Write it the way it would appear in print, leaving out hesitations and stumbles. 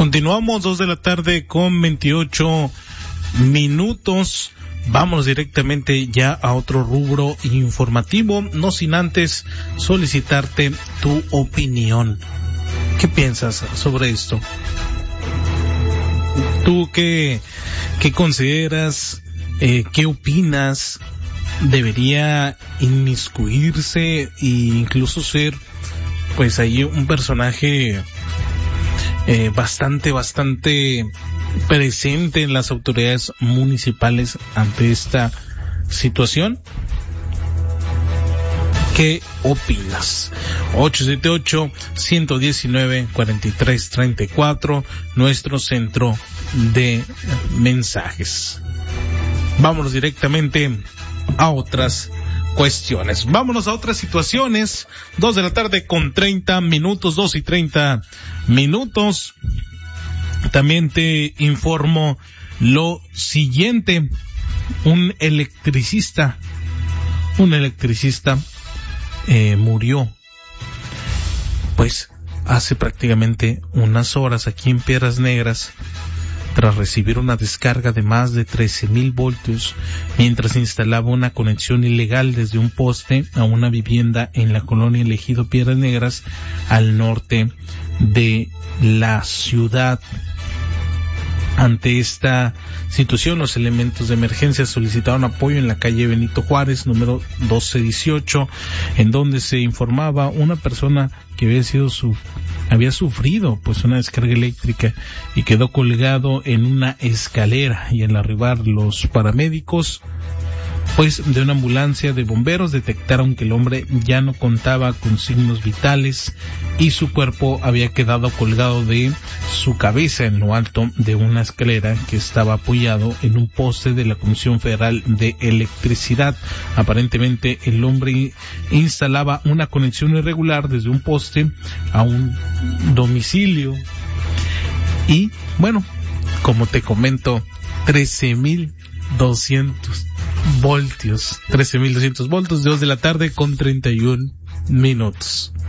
Continuamos 2:28 p.m. Vamos directamente ya a otro rubro informativo, no sin antes solicitarte tu opinión. ¿Qué piensas sobre esto? ¿Tú qué consideras? ¿Qué opinas? ¿Debería inmiscuirse e incluso ser, pues ahí un personaje bastante presente en las autoridades municipales ante esta situación? ¿Qué opinas? 878-119-4334, nuestro centro de mensajes. Vámonos directamente a otras cuestiones. Vámonos a otras situaciones. 2:30 p.m. También te informo lo siguiente. Un electricista murió, pues, hace prácticamente unas horas aquí en Piedras Negras, tras recibir una descarga de más de 13,000 voltios mientras instalaba una conexión ilegal desde un poste a una vivienda en la colonia Ejido Piedras Negras, al norte de la ciudad. Ante esta situación, los elementos de emergencia solicitaron apoyo en la calle Benito Juárez, número 1218, en donde se informaba una persona que había sufrido pues una descarga eléctrica y quedó colgado en una escalera, y al arribar los paramédicos pues de una ambulancia de bomberos detectaron que el hombre ya no contaba con signos vitales y su cuerpo había quedado colgado de su cabeza en lo alto de una escalera que estaba apoyado en un poste de la Comisión Federal de Electricidad. Aparentemente el hombre instalaba una conexión irregular desde un poste a un domicilio y, bueno, como te comento, 13,200 voltios, 2:31 p.m,